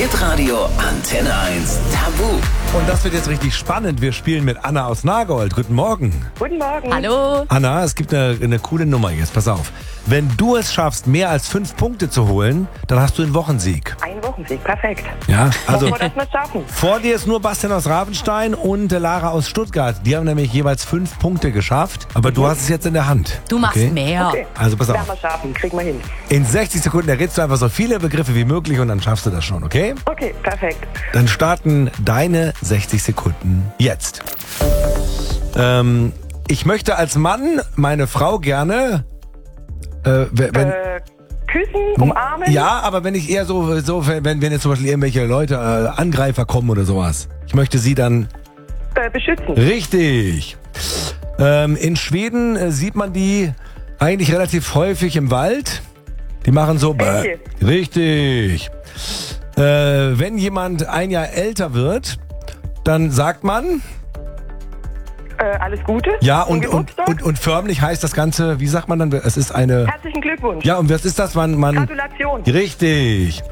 Hitradio Antenne 1 Tabu. Und das wird jetzt richtig spannend. Wir spielen mit Anna aus Nagold. Guten Morgen. Guten Morgen. Hallo. Anna, es gibt eine coole Nummer jetzt. Pass auf. Wenn du es schaffst, mehr als 5 Punkte zu holen, dann hast du einen Wochensieg. Ein Wochensieg, perfekt. Ja, also Hoffen wir, dass wir es schaffen. vor dir ist nur Bastian aus Ravenstein und Lara aus Stuttgart. Die haben nämlich jeweils 5 Punkte geschafft. Aber du hast es jetzt in der Hand. Du machst mehr. Okay. Also pass Werden auf. wir schaffen, kriegen wir hin. In 60 Sekunden errätst du einfach so viele Begriffe wie möglich und dann schaffst du das schon, okay? Okay, perfekt. Dann starten deine 60 Sekunden jetzt. Ich möchte als Mann meine Frau gerne... Küssen, umarmen. Ja, aber wenn ich eher so wenn jetzt zum Beispiel irgendwelche Leute, Angreifer kommen oder sowas. Ich möchte sie dann... Beschützen. Richtig. In Schweden sieht man die eigentlich relativ häufig im Wald. Die machen so... Elche. Richtig. Wenn jemand ein Jahr älter wird, dann sagt man... Alles Gute. Ja, Zum und Geburtstag. förmlich heißt das Ganze, wie sagt man dann? Es ist eine... Herzlichen Glückwunsch. Ja, und was ist das? Man Gratulation. Richtig.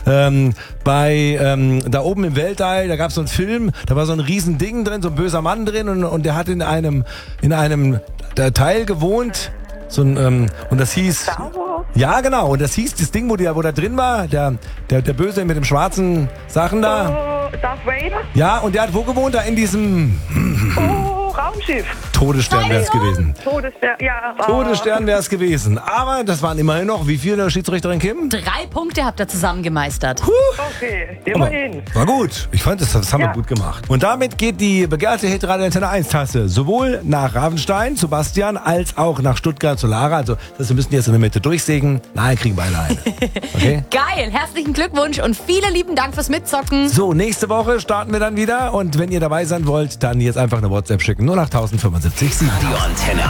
Da oben im Weltall, da gab es so einen Film, da war so ein riesen Ding drin, so ein böser Mann drin und der hat in einem Teil gewohnt. So ein, und das hieß... Star Wars? Ja, genau. Und das hieß, das Ding, wo da drin war, der Böse mit dem schwarzen Sachen da. Oh, Darth Vader? Ja, und der hat wo gewohnt? Da in diesem Oh, Raumschiff. Todesstern wäre es gewesen. Todesstern, ja. Todesstern wäre es gewesen. Aber das waren immerhin noch, wie viele Schiedsrichterin Kim? 3 Punkte habt ihr zusammen gemeistert. Okay, Aber immerhin. war gut. Ich fand, das haben wir Ja. gut gemacht. Und damit geht die begehrte Hitradio Antenne 1 Tasse sowohl nach Ravenstein zu Bastian als auch nach Stuttgart zu Lara. Also wir müssen jetzt in der Mitte durchsägen. Nein, kriegen beide eine. Okay? Geil, herzlichen Glückwunsch und vielen lieben Dank fürs Mitzocken. So, nächste Woche starten wir dann wieder. Und wenn ihr dabei sein wollt, dann jetzt einfach eine WhatsApp schicken. 08075 7. Radio Antenne